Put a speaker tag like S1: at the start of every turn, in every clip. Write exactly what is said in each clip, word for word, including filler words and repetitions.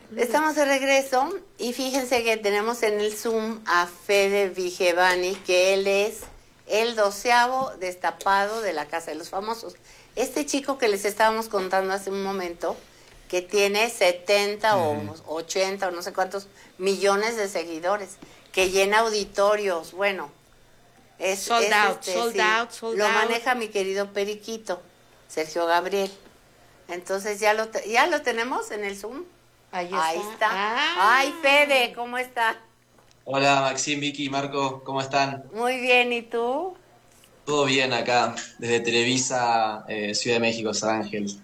S1: Estamos de regreso y fíjense que tenemos en el Zoom a Fede Vigevani, que él es el doceavo destapado de la Casa de los Famosos. Este chico que les estábamos contando hace un momento, que tiene setenta uh-huh. o ochenta o no sé cuántos millones de seguidores, que llena auditorios, bueno, es,
S2: sold
S1: es
S2: out,
S1: este,
S2: sold
S1: sí,
S2: out, sold
S1: lo
S2: out.
S1: maneja mi querido Periquito, Sergio Gabriel. Entonces ya lo, ya lo tenemos en el Zoom.
S2: Ahí está.
S1: Ahí está.
S2: Ah.
S1: Ay, Fede, ¿cómo está?
S3: Hola, Maxim, Vicky, Marco, ¿cómo están?
S1: Muy bien, ¿y tú?
S3: Todo bien acá, desde Televisa, eh, Ciudad de México, San Ángel.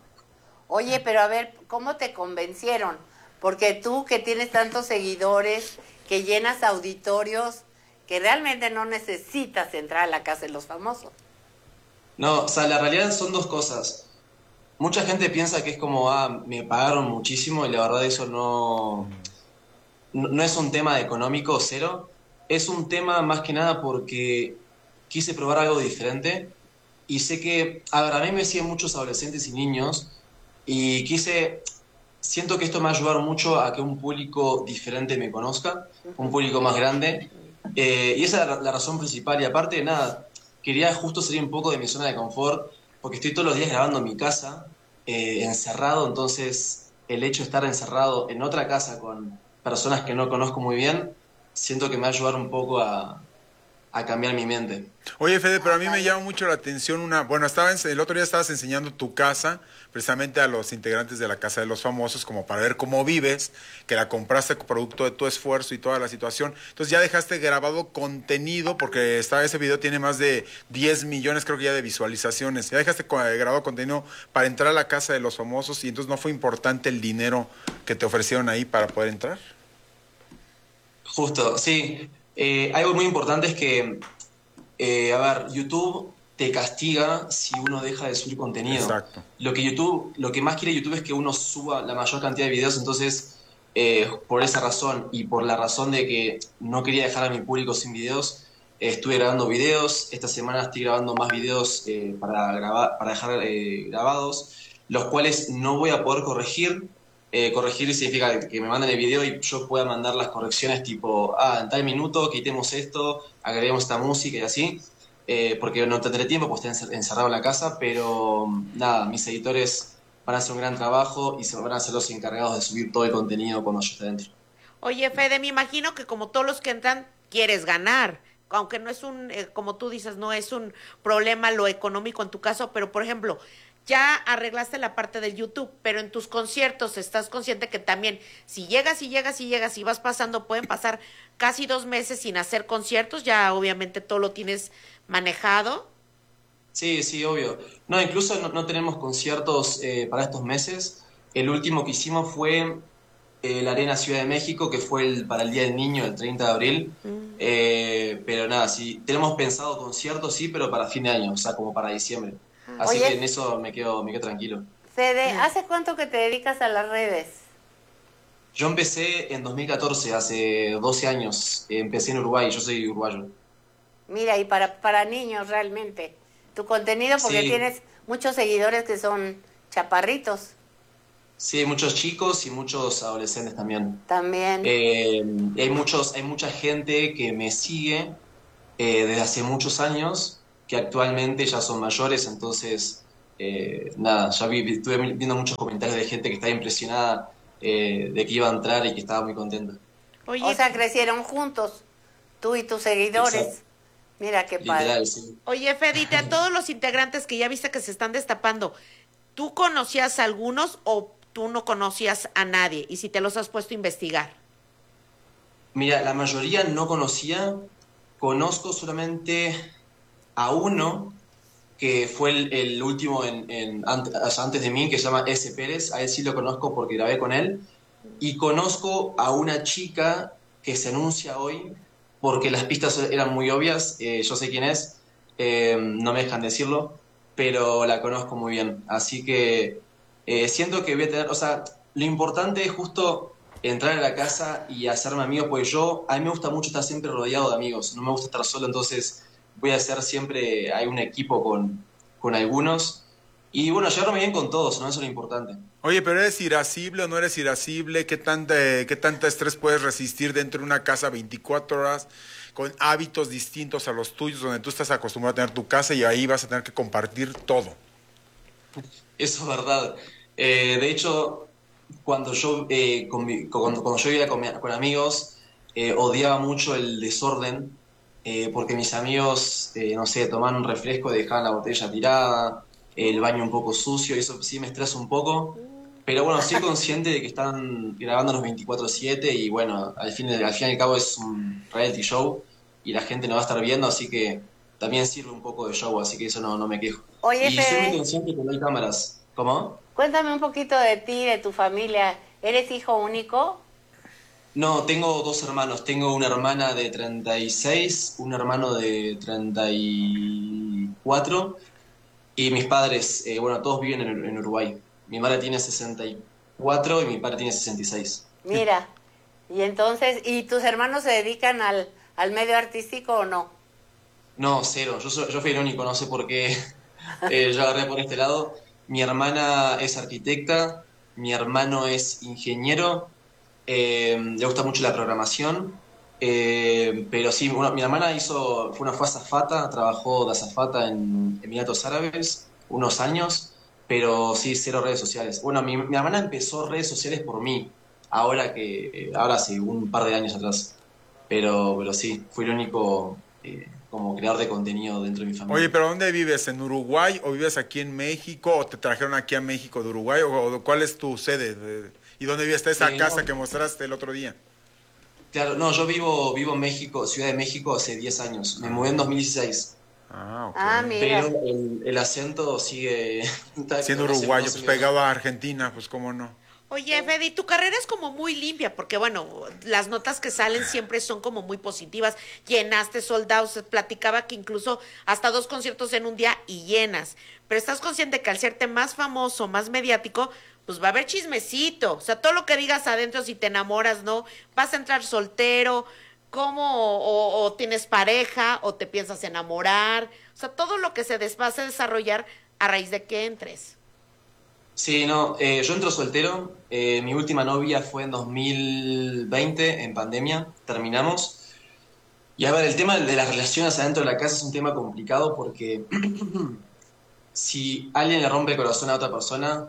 S1: Oye, pero a ver, ¿cómo te convencieron? Porque tú que tienes tantos seguidores, que llenas auditorios, que realmente no necesitas entrar a la Casa de los Famosos.
S3: No, o sea, la realidad son dos cosas. Mucha gente piensa que es como, ah, me pagaron muchísimo y la verdad eso no, no, no es un tema económico, cero. Es un tema más que nada porque quise probar algo diferente y sé que, a ver, a mí me siguen muchos adolescentes y niños y quise, siento que esto me va a ayudar mucho a que un público diferente me conozca, un público más grande, eh, y esa es la, la razón principal. Y aparte de nada, quería justo salir un poco de mi zona de confort, porque estoy todos los días grabando en mi casa, eh, encerrado, entonces el hecho de estar encerrado en otra casa con personas que no conozco muy bien, siento que me va a ayudar un poco a, a cambiar mi mente.
S4: Oye, Fede, pero a mí me llama mucho la atención una... Bueno, estaba en, el otro día estabas enseñando tu casa, precisamente a los integrantes de la Casa de los Famosos, como para ver cómo vives, que la compraste producto de tu esfuerzo y toda la situación. Entonces ya dejaste grabado contenido, porque estaba, ese video tiene más de diez millones, creo que ya, de visualizaciones. Ya dejaste grabado contenido para entrar a la Casa de los Famosos y entonces no fue importante el dinero que te ofrecieron ahí para poder entrar.
S3: Justo, sí. Eh, algo muy importante es que, eh, a ver, YouTube te castiga si uno deja de subir contenido.
S4: Exacto.
S3: Lo que YouTube, lo que más quiere YouTube es que uno suba la mayor cantidad de videos, entonces, eh, por esa razón y por la razón de que no quería dejar a mi público sin videos, eh, estuve grabando videos. Esta semana estoy grabando más videos eh, para, grabar, para dejar eh, grabados, los cuales no voy a poder corregir. Eh, corregir significa que me manden el video y yo pueda mandar las correcciones tipo, ah, en tal minuto quitemos esto, agreguemos esta música y así, eh, porque no tendré tiempo, pues estoy encerrado en la casa, pero nada, mis editores van a hacer un gran trabajo y se van a ser los encargados de subir todo el contenido cuando yo esté dentro.
S2: Oye, Fede, me imagino que como todos los que entran, quieres ganar, aunque no es un, eh, como tú dices, no es un problema lo económico en tu caso, pero por ejemplo, ya arreglaste la parte del YouTube, pero en tus conciertos estás consciente que también si llegas y llegas y llegas y vas pasando, pueden pasar casi dos meses sin hacer conciertos, ya obviamente todo lo tienes manejado.
S3: Sí, sí, obvio. No, incluso no, no tenemos conciertos eh, para estos meses. El último que hicimos fue eh, la Arena Ciudad de México, que fue el, para el Día del Niño, el treinta de abril. Mm. Eh, pero nada, sí, tenemos pensado conciertos, sí, pero para fin de año, o sea, como para diciembre. Así Oye, que en eso me quedo, me quedo tranquilo.
S1: Fede, ¿hace cuánto que te dedicas a las redes?
S3: Yo empecé en dos mil catorce, hace doce años. Empecé en Uruguay, yo soy uruguayo.
S1: Mira, y para, para niños realmente. Tu contenido, porque
S3: sí.
S1: tienes muchos seguidores que son chaparritos.
S3: Sí, muchos chicos y muchos adolescentes también.
S1: También.
S3: Eh, hay, muchos, hay mucha gente que me sigue eh, desde hace muchos años, que actualmente ya son mayores, entonces, eh, nada, ya vi, estuve viendo muchos comentarios de gente que estaba impresionada eh, de que iba a entrar y que estaba muy contenta.
S1: Oye, o sea, crecieron juntos, tú y tus seguidores.
S3: Exacto.
S1: Mira qué padre.
S3: Literal, sí.
S2: Oye, Fedite, a todos los integrantes que ya viste que se están destapando, ¿tú conocías a algunos o tú no conocías a nadie? Y si te los has puesto a investigar.
S3: Mira, la mayoría no conocía, conozco solamente a uno que fue el, el último en, en, antes, antes de mí, que se llama S. Pérez. A él sí lo conozco porque grabé con él. Y conozco a una chica que se anuncia hoy porque las pistas eran muy obvias. Eh, yo sé quién es, eh, no me dejan decirlo, pero la conozco muy bien. Así que eh, siento que voy a tener, o sea, lo importante es justo entrar a la casa y hacerme amigo, porque yo, a mí me gusta mucho estar siempre rodeado de amigos, no me gusta estar solo, entonces voy a hacer siempre, hay un equipo con, con algunos, Y bueno, llevarme bien con todos, ¿no? Eso es lo importante.
S4: Oye, pero ¿eres irascible o no eres irascible? ¿Qué tanta, qué tanta estrés puedes resistir dentro de una casa veinticuatro horas con hábitos distintos a los tuyos, donde tú estás acostumbrado a tener tu casa y ahí vas a tener que compartir todo?
S3: Eso es verdad. Eh, de hecho, cuando yo, eh, con mi- cuando, cuando yo vivía con, mi- con amigos, eh, odiaba mucho el desorden, eh, porque mis amigos, eh, no sé, tomaban un refresco y dejaban la botella tirada, el baño un poco sucio, y eso sí me estresa un poco. Pero bueno, soy consciente de que están grabándonos veinticuatro siete y bueno, al fin, al fin y al cabo es un reality show y la gente nos va a estar viendo, así que también sirve un poco de show, así que eso no, no me quejo.
S1: Oye,
S3: Y soy muy
S1: Fede,
S3: consciente que no hay cámaras. ¿Cómo?
S1: cuéntame un poquito de ti, de tu familia. ¿Eres hijo único?
S3: No, tengo dos hermanos. Tengo una hermana de treinta y seis, un hermano de treinta y cuatro y mis padres, eh, bueno, todos viven en, en Uruguay. Mi madre tiene sesenta y cuatro y mi padre tiene sesenta y seis.
S1: Mira, y entonces, ¿y tus hermanos se dedican al, al medio artístico o no?
S3: No, cero. Yo, soy- yo fui el único, no sé por qué eh, yo agarré por este lado. Mi hermana es arquitecta, mi hermano es ingeniero, eh, le gusta mucho la programación, eh, pero sí, una- mi hermana hizo, fue una fue azafata, trabajó de azafata en Emiratos Árabes unos años, pero sí, cero redes sociales. Bueno, mi, mi hermana empezó redes sociales por mí, ahora que, ahora hace un par de años atrás, pero, pero sí, fui el único eh, como creador de contenido dentro de mi
S4: Oye,
S3: familia.
S4: pero ¿dónde vives? ¿En Uruguay o vives aquí en México o te trajeron aquí a México de Uruguay o, o cuál es tu sede? De- ¿Y dónde vive? ¿Está esa
S3: Eh,
S4: casa
S3: no,
S4: que mostraste el otro día?
S3: claro, no, yo vivo, vivo en México, Ciudad de México, hace diez años. Me mudé en dos mil dieciséis.
S4: Ah, ok.
S1: Ah,
S3: Pero
S1: mira.
S3: el, el acento sigue,
S4: Siendo
S3: no se, no
S4: uruguayo,
S3: se
S4: pues
S3: me va.
S4: pegado a Argentina, pues cómo no.
S2: Oye, Fede, y tu carrera es como muy limpia, porque bueno, las notas que salen siempre son como muy positivas. Llenaste soldados, platicaba que incluso hasta dos conciertos en un día y llenas. Pero estás consciente que al serte más famoso, más mediático, pues va a haber chismecito. O sea, todo lo que digas adentro, si te enamoras, ¿no? Vas a entrar soltero, cómo, o, o tienes pareja, o te piensas enamorar. O sea, todo lo que se des- va a desarrollar a raíz de que entres.
S3: Sí, no, eh, yo entro soltero. Eh, mi última novia fue en dos mil veinte, en pandemia. Terminamos. Y a ver, el tema de las relaciones adentro de la casa es un tema complicado porque si alguien le rompe el corazón a otra persona,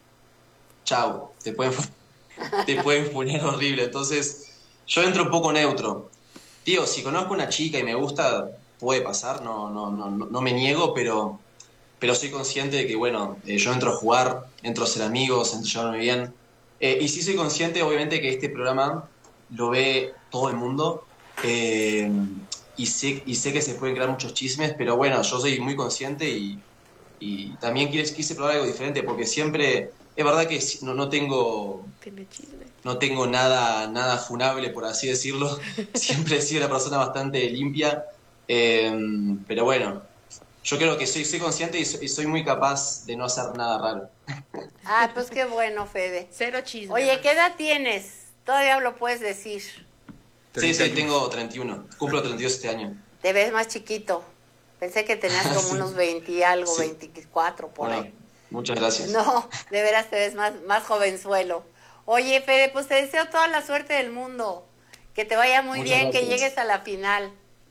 S3: chau, te pueden, te pueden funar horrible. Entonces, yo entro un poco neutro. Tío, si conozco una chica y me gusta, puede pasar, no, no, no, no no me niego, pero, pero soy consciente de que, bueno, eh, yo entro a jugar, entro a ser amigos, entro a llevarme bien. Eh, y sí soy consciente, obviamente, que este programa lo ve todo el mundo. eh, y sé, y sé que se pueden crear muchos chismes, pero bueno, yo soy muy consciente y, y también quise, quise probar algo diferente, porque siempre, es verdad que si- no, no tengo
S2: Tiene chisme.
S3: no tengo nada, nada funable, por así decirlo. Siempre he sido una persona bastante limpia. Eh, pero bueno, yo creo que soy, soy consciente y soy, y soy muy capaz de no hacer nada raro.
S1: Ah, pues qué bueno, Fede.
S2: Cero chisme.
S1: Oye,
S2: man.
S1: ¿qué edad tienes? Todavía lo puedes decir.
S3: Sí,
S4: treinta
S3: sí,
S4: años.
S3: tengo treinta y uno. Cumplo treinta y dos este año.
S1: Te ves más chiquito. Pensé que tenías como
S3: Sí,
S1: unos veinte y algo,
S3: sí.
S1: veinticuatro por
S3: Bueno,
S1: ahí.
S3: muchas gracias.
S1: No, de veras te ves más, más jovenzuelo. Oye, Fede, pues te deseo toda la suerte del mundo. Que te vaya muy
S3: Muchas
S1: bien, que
S3: gracias.
S1: llegues a la final.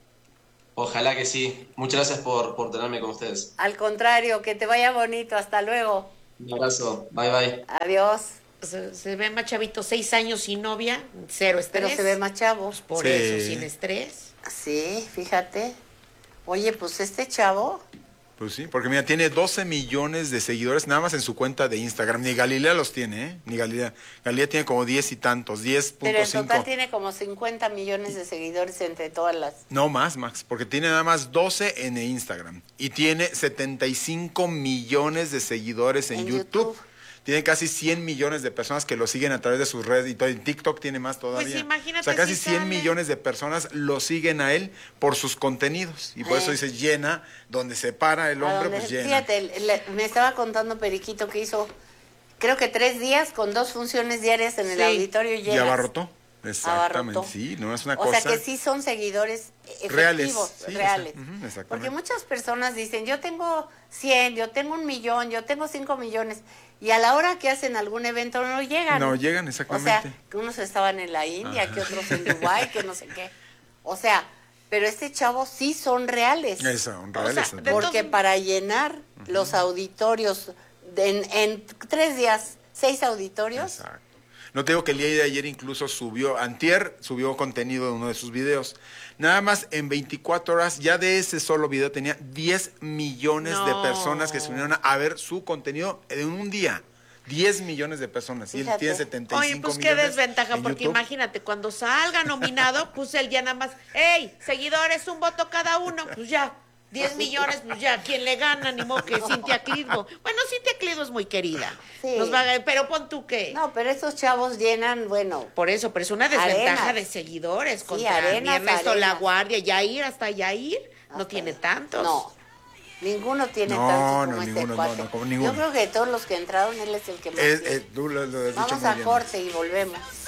S3: Ojalá que sí. Muchas gracias por, por tenerme con ustedes.
S1: Al contrario, que te vaya bonito. Hasta luego.
S3: Un abrazo. Bye, bye.
S1: Adiós.
S2: Se, se ve más chavito, seis años sin novia, cero estrés.
S1: Pero se ve más chavo.
S2: Por
S4: Sí.
S2: eso, sin estrés.
S1: Sí, fíjate. Oye, pues este chavo,
S4: Pues sí, porque mira, tiene doce millones de seguidores nada más en su cuenta de Instagram. Ni Galilea los tiene, ¿eh? Ni Galilea. Galilea tiene como diez y tantos,
S1: pero en
S4: diez punto cinco.
S1: total tiene como cincuenta millones de seguidores entre todas las...
S4: No más, Max, porque tiene nada más doce en Instagram. Y tiene setenta y cinco millones de seguidores en,
S1: En
S4: YouTube.
S1: YouTube.
S4: Tiene casi cien millones de personas que lo siguen a través de sus redes. Y todo, en TikTok tiene más todavía.
S2: Pues imagínate
S4: O sea, casi
S2: si
S4: cien
S2: sale.
S4: millones de personas lo siguen a él por sus contenidos. Y por
S1: Eh.
S4: eso dice llena, donde se para el
S1: a
S4: hombre,
S1: donde-
S4: pues llena.
S1: Fíjate, le- me estaba contando Periquito que hizo, creo que tres días con dos funciones diarias en el
S2: Sí.
S1: auditorio
S4: Y
S1: llenas.
S4: abarrotó. Exactamente,
S1: abarrotó.
S4: sí, no es una
S1: o
S4: cosa.
S1: sea que sí son seguidores
S4: Reales,
S1: efectivos,
S4: sí,
S1: reales.
S4: exact- ujú, exactamente.
S1: Porque muchas personas dicen, yo tengo cien, yo tengo un millón, yo tengo cinco millones, y a la hora que hacen algún evento no llegan.
S4: No llegan,
S1: O
S4: exactamente.
S1: sea, que unos estaban en la India, que otros en Dubái, que no sé qué. O sea, pero este chavo sí son reales.
S4: Eso, son
S2: O
S4: reales.
S2: sea,
S4: ¿no?
S2: de
S1: Porque
S2: todos-
S1: para llenar los auditorios de- en, en tres días, seis auditorios,
S4: Exacto. No te digo que el día de ayer incluso subió, antier subió contenido de uno de sus videos. Nada más en veinticuatro horas, ya de ese solo video tenía diez millones de
S2: No.
S4: personas que se unieron a ver su contenido en un día. diez millones de personas. Y él
S1: Fíjate.
S4: tiene setenta y cinco
S2: Oye, pues qué
S4: millones
S2: desventaja,
S4: en
S2: porque
S4: YouTube.
S2: imagínate, cuando salga nominado, pues él ya nada más, ¡ey, seguidores, un voto cada uno! Pues ya, diez millones, pues ya, ¿quién le gana? Ni modo que Cintia Clitbo. Bueno, Cintia Clitbo es muy querida.
S1: Sí.
S2: Nos va a- pero pon tú que...
S1: no, pero esos chavos llenan, bueno,
S2: Por eso, pero es una desventaja
S1: Arenas.
S2: de seguidores
S1: Sí,
S2: contra mi
S1: arenas,
S2: Ernesto
S1: arenas.
S2: La Guardia, Yair, hasta Yair, no
S1: hasta-
S2: tiene tantos.
S1: No, ninguno tiene
S4: No,
S1: tantos como
S4: no,
S1: este
S4: ninguno, no,
S1: cuate.
S4: no, como ninguno.
S1: Yo creo que de todos los que entraron, él es el que más
S4: Es-
S1: tiene.
S4: es- tú lo- lo has dicho
S1: Vamos
S4: muy
S1: a
S4: bien.
S1: corte y volvemos.